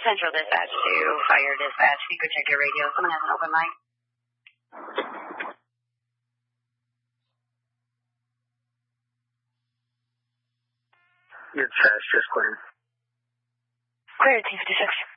Central Dispatch to Fire Dispatch. You could check your radio. Someone has an open mic. Dispatch, just clear. Clear, T56.